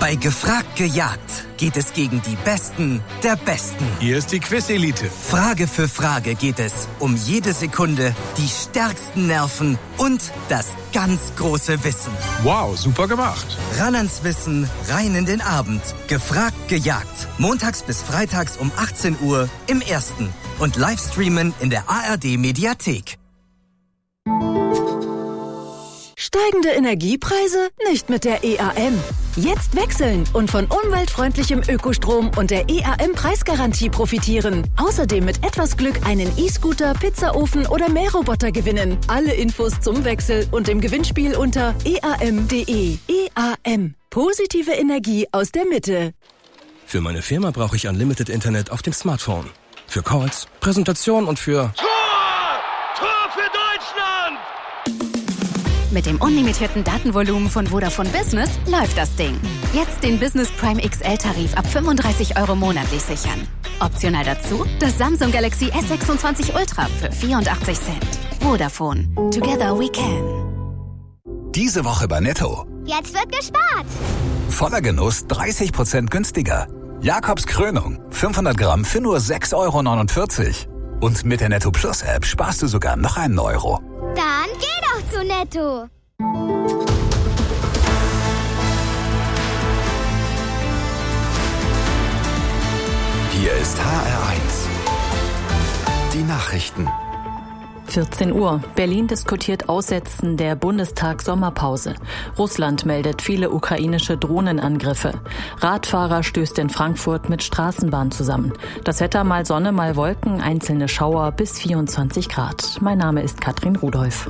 Bei Gefragt gejagt geht es gegen die Besten der Besten. Hier ist die Quiz-Elite. Frage für Frage geht es um jede Sekunde, die stärksten Nerven und das ganz große Wissen. Wow, super gemacht. Ran ans Wissen, rein in den Abend. Gefragt gejagt. Montags bis freitags um 18 Uhr im Ersten. Und Livestreamen in der ARD-Mediathek. Steigende Energiepreise? Nicht mit der EAM. Jetzt wechseln und von umweltfreundlichem Ökostrom und der EAM-Preisgarantie profitieren. Außerdem mit etwas Glück einen E-Scooter, Pizzaofen oder Mähroboter gewinnen. Alle Infos zum Wechsel und im Gewinnspiel unter eam.de. EAM. Positive Energie aus der Mitte. Für meine Firma brauche ich Unlimited Internet auf dem Smartphone. Für Calls, Präsentation und für... Tor für Deutschland! Mit dem unlimitierten Datenvolumen von Vodafone Business läuft das Ding. Jetzt den Business Prime XL-Tarif ab 35 € monatlich sichern. Optional dazu das Samsung Galaxy S26 Ultra für 84 Cent. Vodafone. Together we can. Diese Woche bei Netto. Jetzt wird gespart. Voller Genuss 30% günstiger. Jakobs Krönung. 500 Gramm für nur 6,49 €. Und mit der Netto Plus App sparst du sogar noch einen Euro. Dann geh doch zu Netto. Hier ist HR1. Die Nachrichten. 14 Uhr. Berlin diskutiert Aussetzen der Bundestag-Sommerpause. Russland meldet viele ukrainische Drohnenangriffe. Radfahrer stößt in Frankfurt mit Straßenbahn zusammen. Das Wetter mal Sonne, mal Wolken, einzelne Schauer bis 24 Grad. Mein Name ist Katrin Rudolph.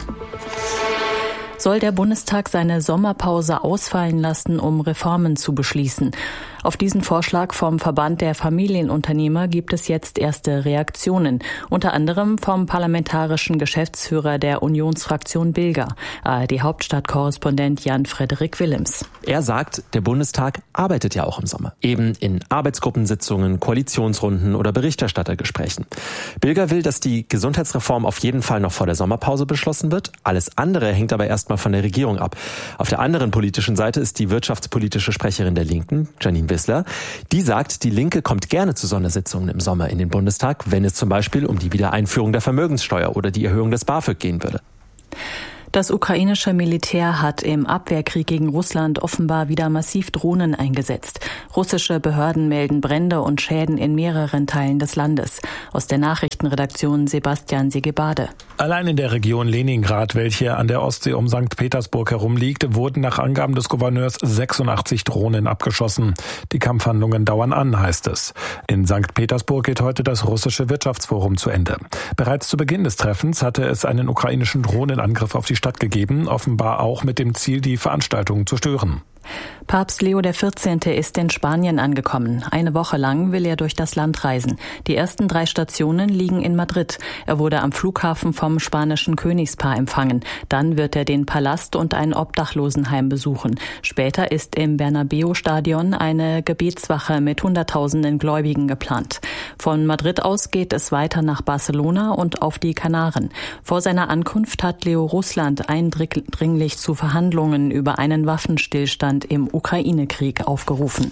Soll der Bundestag seine Sommerpause ausfallen lassen, um Reformen zu beschließen? Auf diesen Vorschlag vom Verband der Familienunternehmer gibt es jetzt erste Reaktionen, unter anderem vom parlamentarischen Geschäftsführer der Unionsfraktion Bilger, ARD-Hauptstadtkorrespondent Jan-Frederik Willems. Er sagt, der Bundestag arbeitet ja auch im Sommer, eben in Arbeitsgruppensitzungen, Koalitionsrunden oder Berichterstattergesprächen. Bilger will, dass die Gesundheitsreform auf jeden Fall noch vor der Sommerpause beschlossen wird. Alles andere hängt aber erstmal von der Regierung ab. Auf der anderen politischen Seite ist die wirtschaftspolitische Sprecherin der Linken, Janine Wissler. Die sagt, die Linke kommt gerne zu Sondersitzungen im Sommer in den Bundestag, wenn es zum Beispiel um die Wiedereinführung der Vermögenssteuer oder die Erhöhung des BAföG gehen würde. Das ukrainische Militär hat im Abwehrkrieg gegen Russland offenbar wieder massiv Drohnen eingesetzt. Russische Behörden melden Brände und Schäden in mehreren Teilen des Landes. Aus der Nachrichtenredaktion Sebastian Segebade. Allein in der Region Leningrad, welche an der Ostsee um St. Petersburg herum liegt, wurden nach Angaben des Gouverneurs 86 Drohnen abgeschossen. Die Kampfhandlungen dauern an, heißt es. In St. Petersburg geht heute das russische Wirtschaftsforum zu Ende. Bereits zu Beginn des Treffens hatte es einen ukrainischen Drohnenangriff auf die Stadt gegeben, offenbar auch mit dem Ziel, die Veranstaltung zu stören. Papst Leo XIV. Ist in Spanien angekommen. Eine Woche lang will er durch das Land reisen. Die ersten 3 Stationen liegen in Madrid. Er wurde am Flughafen vom spanischen Königspaar empfangen. Dann wird er den Palast und ein Obdachlosenheim besuchen. Später ist im Bernabeu-Stadion eine Gebetswache mit Hunderttausenden Gläubigen geplant. Von Madrid aus geht es weiter nach Barcelona und auf die Kanaren. Vor seiner Ankunft hat Leo Russland eindringlich zu Verhandlungen über einen Waffenstillstand im Ukraine-Krieg aufgerufen.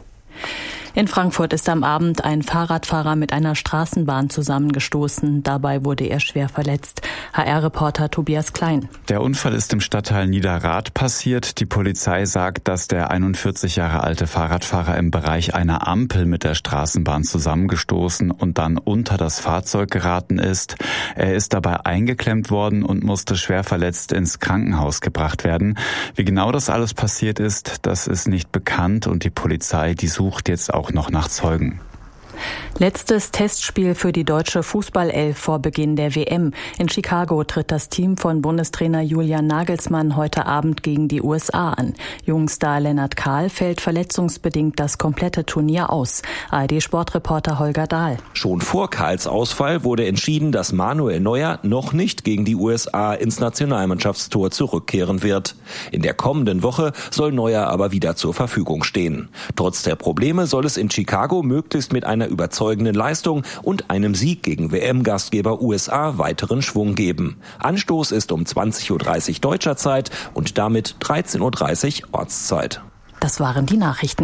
In Frankfurt ist am Abend ein Fahrradfahrer mit einer Straßenbahn zusammengestoßen. Dabei wurde er schwer verletzt. HR-Reporter Tobias Klein. Der Unfall ist im Stadtteil Niederrad passiert. Die Polizei sagt, dass der 41 Jahre alte Fahrradfahrer im Bereich einer Ampel mit der Straßenbahn zusammengestoßen und dann unter das Fahrzeug geraten ist. Er ist dabei eingeklemmt worden und musste schwer verletzt ins Krankenhaus gebracht werden. Wie genau das alles passiert ist, das ist nicht bekannt und die Polizei, die sucht jetzt auch noch nach Zeugen. Letztes Testspiel für die deutsche Fußballelf vor Beginn der WM. In Chicago tritt das Team von Bundestrainer Julian Nagelsmann heute Abend gegen die USA an. Jungstar Lennart Kahl fällt verletzungsbedingt das komplette Turnier aus. ARD-Sportreporter Holger Dahl. Schon vor Kahls Ausfall wurde entschieden, dass Manuel Neuer noch nicht gegen die USA ins Nationalmannschaftstor zurückkehren wird. In der kommenden Woche soll Neuer aber wieder zur Verfügung stehen. Trotz der Probleme soll es in Chicago möglichst mit einer überzeugenden Leistung und einem Sieg gegen WM-Gastgeber USA weiteren Schwung geben. Anstoß ist um 20:30 Uhr deutscher Zeit und damit 13:30 Uhr Ortszeit. Das waren die Nachrichten.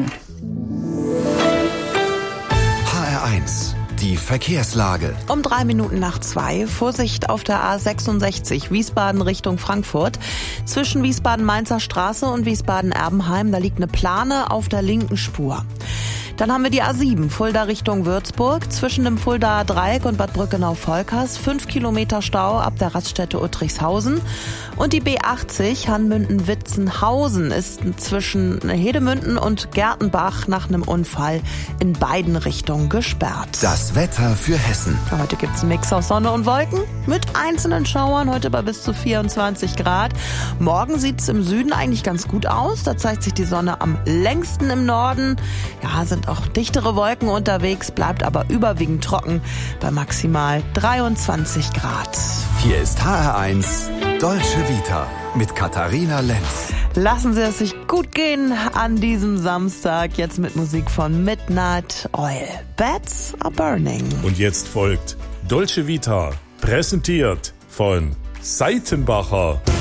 HR1, die Verkehrslage. Um 2:03. Vorsicht auf der A66 Wiesbaden Richtung Frankfurt. Zwischen Wiesbaden-Mainzer Straße und Wiesbaden-Erbenheim, da liegt eine Plane auf der linken Spur. Dann haben wir die A7 Fulda Richtung Würzburg. Zwischen dem Fuldaer Dreieck und Bad Brückenau-Volkers 5 Kilometer Stau ab der Raststätte Uttrichshausen. Und die B80 Hanmünden-Witzenhausen ist zwischen Hedemünden und Gertenbach nach einem Unfall in beiden Richtungen gesperrt. Das Wetter für Hessen. Heute gibt's einen Mix aus Sonne und Wolken mit einzelnen Schauern, heute bei bis zu 24 Grad. Morgen sieht's im Süden eigentlich ganz gut aus. Da zeigt sich die Sonne am längsten im Norden. Ja, sind auch dichtere Wolken unterwegs, bleibt aber überwiegend trocken bei maximal 23 Grad. Hier ist HR1 Dolce Vita mit Katharina Lenz. Lassen Sie es sich gut gehen an diesem Samstag. Jetzt mit Musik von Midnight Oil. Bats are burning. Und jetzt folgt Dolce Vita, präsentiert von Seitenbacher.